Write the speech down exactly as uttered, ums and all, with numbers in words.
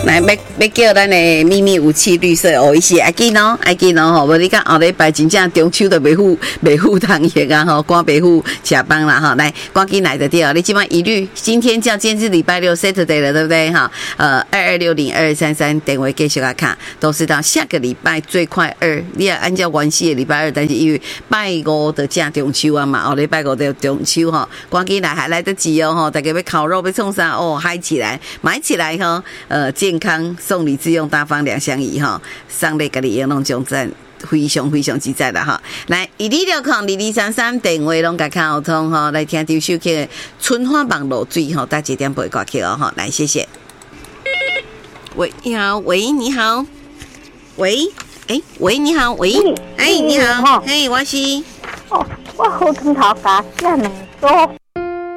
来，要要叫咱的秘密武器绿色哦，伊是爱记喏，爱记喏吼。无你讲后礼拜真正中秋都袂赴袂赴汤圆啊吼，赶袂赴吃饭啦哈。来，赶紧来的对哦，你今晚一律今天叫今天是礼拜六 Saturday 了，对不对哈？呃，二二六零二二三三电话继续来看，都是到下个礼拜最快二，你也按照原始的礼拜二，但是因为拜五的正中秋啊嘛，后礼拜五就中秋吼，赶紧来还来得及哦吼，大家要烤肉要创啥哦，嗨起来，买起来吼，呃，健康送礼自用大方两相宜哈，上礼家己用拢奖赞。非常非常之在啦哈！来，一二六空二二三三电话拢甲卡通哈，来听这首曲《春花望落水》哈，大几点播歌曲哦哈，来谢谢。喂，你好，喂，你好，喂，哎、欸，喂，你好，喂，哎、欸，你好，嘿，我是， 哦，我好长头家，这两多。